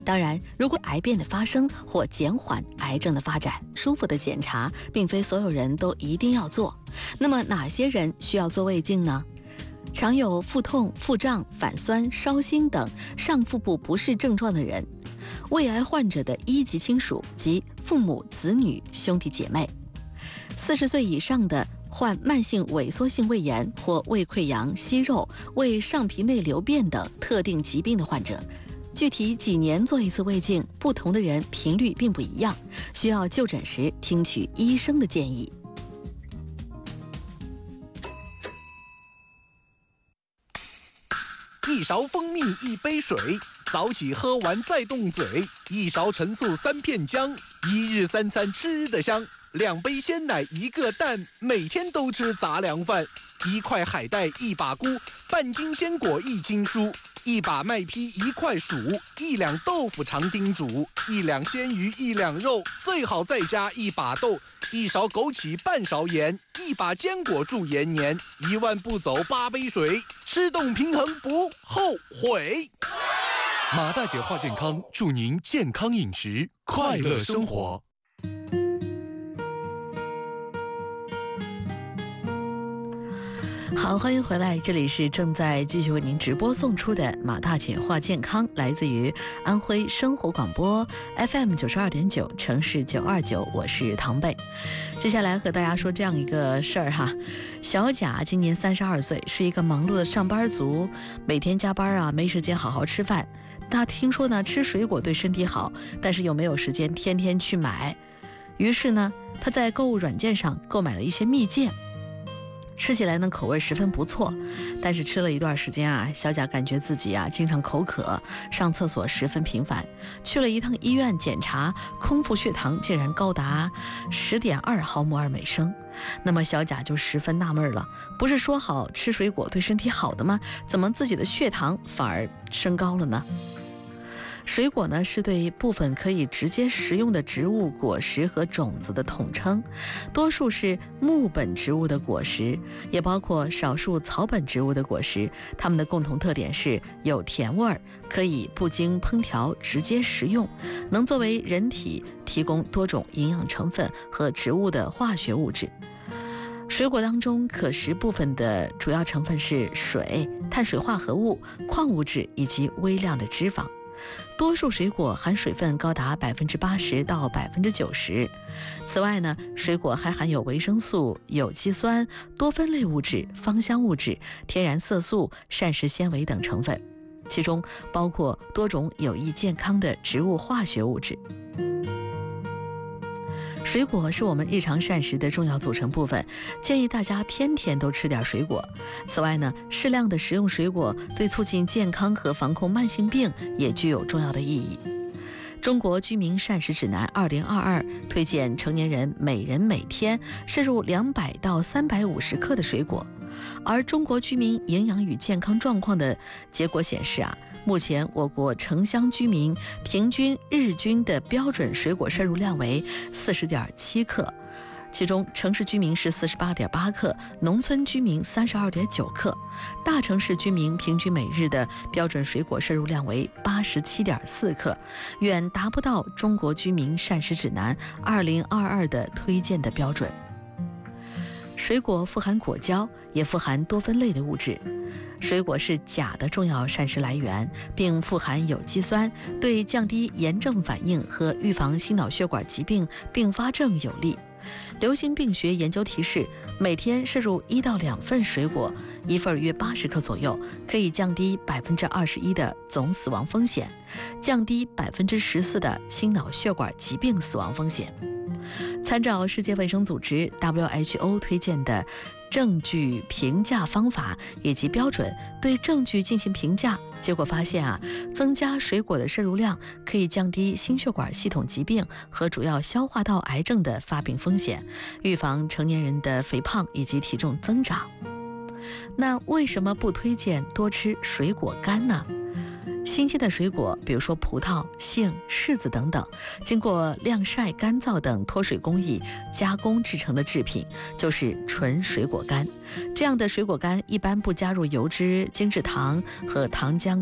当然，如果癌变的发生或减缓癌症的发展，舒服的检查并非所有人都一定要做。那么哪些人需要做胃镜呢？常有腹痛、腹胀、反酸、烧心等上腹部不适症状的人，胃癌患者的一级亲属及父母、子女、兄弟姐妹，40岁以上的患慢性萎缩性胃炎或胃溃疡、息肉、胃上皮内瘤变等特定疾病的患者。具体几年做一次胃镜，不同的人频率并不一样，需要就诊时听取医生的建议。 一勺蜂蜜一杯水，早起喝完再动嘴。一勺陈醋3片姜，一日3餐吃得香。2杯鲜奶1个蛋，每天都吃杂粮饭。1块海带1把菇，半斤鲜果1斤蔬。1把麦坯1块薯，1两豆腐长丁煮，1两鲜鱼1两肉，最好再加1把豆，1勺枸杞半勺盐，1把坚果助延年，1万步走8杯水，吃动平衡不后悔。马大姐话健康，祝您健康饮食，快乐生活。 好，欢迎回来，这里是正在继续为您直播送出的马大姐话健康，来自于安徽生活广播 FM 92.9城市929，我是唐贝。接下来和大家说这样一个事儿哈，小贾今年32岁，是一个忙碌的上班族，每天加班啊，没时间好好吃饭。他听说呢，吃水果对身体好，但是又没有时间天天去买，于是呢，他在购物软件上购买了一些蜜饯。吃起来呢，口味十分不错，但是吃了一段时间啊，小贾感觉自己啊经常口渴，上厕所十分频繁。去了一趟医院检查，空腹血糖竟然高达10.2毫摩尔每升。那么小贾就十分纳闷了，不是说好吃水果对身体好的吗？怎么自己的血糖反而升高了呢？水果呢，是对部分可以直接食用的植物果实和种子的统称，多数是木本植物的果实，也包括少数草本植物的果实。它们的共同特点是有甜味儿，可以不经烹调直接食用，能作为人体提供多种营养成分和植物的化学物质。水果当中可食部分的主要成分是水、碳水化合物、矿物质以及微量的脂肪。多数水果含水分高达80%到90%。此外呢，水果还含有维生素、有机酸、多酚类物质、芳香物质、天然色素、膳食纤维等成分，其中包括多种有益健康的植物化学物质。水果是我们日常膳食的重要组成部分，建议大家天天都吃点水果。此外呢，适量的食用水果对促进健康和防控慢性病也具有重要的意义。中国居民膳食指南2022推荐成年人每人每天摄入200到350克的水果，而中国居民营养与健康状况的结果显示啊，目前我国城乡居民平均日均的标准水果摄入量为40.7克，其中城市居民是48.8克，农村居民32.9克，大城市居民平均每日的标准水果摄入量为87.4克，远达不到中国居民膳食指南2022的推荐的标准。水果富含果胶，也富含多酚类的物质。水果是钾的重要膳食来源，并富含有机酸，对降低炎症反应和预防心脑血管疾病并发症有利。流行病学研究提示，每天摄入1到2份水果，一份约80克左右，可以降低21%的总死亡风险，降低14%的心脑血管疾病死亡风险。参照世界卫生组织 WHO 推荐的证据评价方法以及标准，对证据进行评价，结果发现啊，增加水果的摄入量可以降低心血管系统疾病和主要消化道癌症的发病风险，预防成年人的肥胖以及体重增长。那为什么不推荐多吃水果干呢？新鲜的水果，比如说葡萄、杏、柿子等等，经过晾晒、干燥等脱水工艺加工制成的制品，就是纯水果干。这样的水果干一般不加入油脂、精制糖和糖浆